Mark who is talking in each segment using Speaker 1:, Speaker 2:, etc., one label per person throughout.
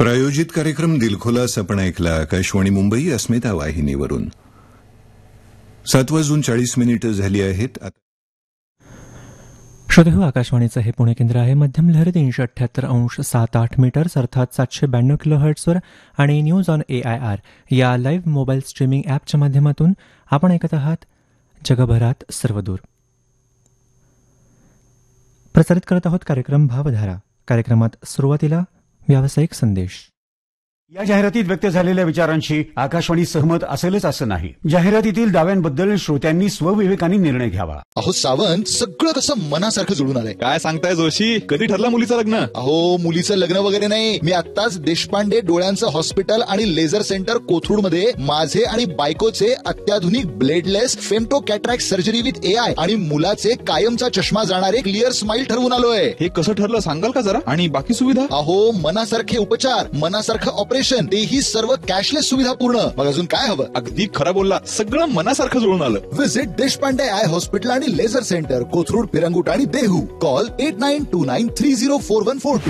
Speaker 1: प्रायोजित कार्यक्रम दिलखुलास आपण ऐकला आकाशवाणी मुंबई अस्मिता वाहिनीवरून. 7:40 झाली आहेत.
Speaker 2: श्रोतेहो, आकाशवाणीचं हे पुणे केंद्र आहे. मध्यम लहरी 378.78 मीटर्स अर्थात 792 किलोहर्ट्झवर आणि न्यूज ऑन AIR या लाईव्ह मोबाईल स्ट्रीमिंग ॲपच्या माध्यमातून आपण ऐकत आहात जगभरात सर्वदूर. प्रसारित करत आहोत कार्यक्रम भावधारा. कार्यक्रमात सुरुवातीला व्यावसायिक संदेश.
Speaker 3: या जाहिरातीत व्यक्त झालेल्या विचारांशी आकाशवाणी सहमत असेलच असं नाही. जाहिरातीतील दाव्यांबद्दल श्रोत्यांनी स्वविवेकाने निर्णय घ्यावा.
Speaker 4: अहो सावंत, सगळं कसं मनासारखं जुळून आलंय.
Speaker 5: काय सांगताय जोशी? कधी ठरलं मुलीचं लग्न?
Speaker 4: अहो, मुलीचं लग्न वगैरे नाही. मी आत्ताच देशपांडे डोळ्यांचं हॉस्पिटल आणि लेझर सेंटर कोथरूडमध्ये माझे आणि बायकोचे अत्याधुनिक bladeless femto cataract surgery with AI आणि मुलाचे कायमचा चष्मा जाणारे क्लिअर स्माइल ठरवून आलोय.
Speaker 5: हे कसं ठरलं सांगाल का जरा? आणि बाकी सुविधा?
Speaker 4: अहो, मनासारखे उपचार, मनासारखं ऑपरेशन, तेही सर्व कॅशलेस सुविधा पूर्ण. मग अजून काय हवं?
Speaker 5: अगदी खरं बोलला. सगळं मनासारखं जुळून आलं.
Speaker 4: विजिट देशपांडे आय हॉस्पिटल आणि लेझर सेंटर, कोथरूड, पिरंगुट आणि देहू. कॉल 8929304142.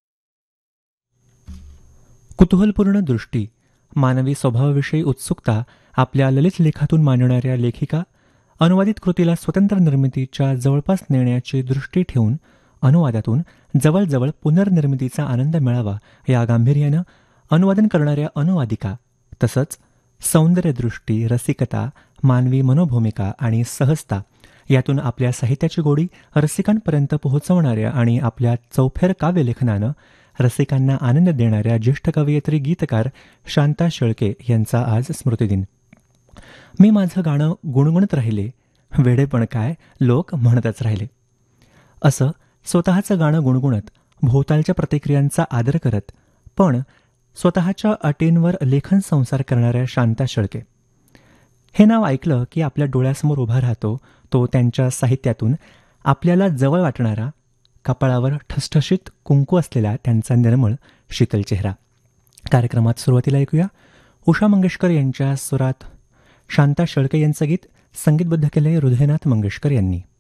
Speaker 2: कुतूहलपूर्ण दृष्टी, मानवी स्वभावाविषयी उत्सुकता आपल्या ललित लेखातून मांडणाऱ्या लेखिका अनुवादित कृतीला स्वतंत्र निर्मितीच्या जवळपास नेण्याची दृष्टी ठेवून अनुवादातून जवळजवळ पुनर्निर्मितीचा आनंद मिळावा या गांभीर्यानं अनुवादन करणाऱ्या अनुवादिका, तसंच सौंदर्यदृष्टी, रसिकता, मानवी मनोभूमिका आणि सहजता यातून आपल्या साहित्याची गोडी रसिकांपर्यंत पोहोचवणाऱ्या आणि आपल्या चौफेर काव्यलेखनानं रसिकांना आनंद देणाऱ्या ज्येष्ठ कवयित्री गीतकार शांता शेळके यांचा आज स्मृतिदिन. मी माझं गाणं गुणगुणत राहिले, वेडेपण काय लोक म्हणतच राहिले, असं स्वतःचं गाणं गुणगुणत भोवतालच्या प्रतिक्रियांचा आदर करत पण स्वतःच्या अटींवर लेखन संसार करणाऱ्या शांता शेळके. हे नाव ऐकलं की आपल्या डोळ्यासमोर उभा राहतो तो त्यांच्या साहित्यातून आपल्याला जवळ वाटणारा, कपाळावर ठसठशीत कुंकू असलेला त्यांचा निर्मळ शीतल चेहरा. कार्यक्रमात सुरुवातीला ऐकूया उषा मंगेशकर यांच्या सुरात शांता शेळके यांचं गीत संगीतबद्ध केलंय हृदयनाथ मंगेशकर यांनी.